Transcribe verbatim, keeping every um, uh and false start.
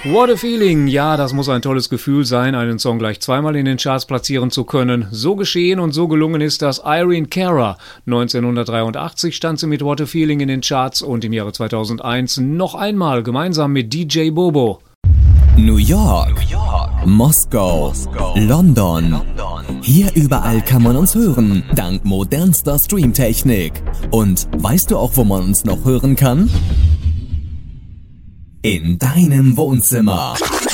What a Feeling, ja, das muss ein tolles Gefühl sein, einen Song gleich zweimal in den Charts platzieren zu können. So geschehen und so gelungen ist das Irene Cara. neunzehnhundertdreiundachtzig stand sie mit What a Feeling in den Charts und im Jahre zweitausendeins noch einmal gemeinsam mit D J Bobo. New York, New York, Moskau, Moskau, London. London. Hier überall kann man uns hören, dank modernster Streamtechnik. Und weißt du auch, wo man uns noch hören kann? In deinem Wohnzimmer.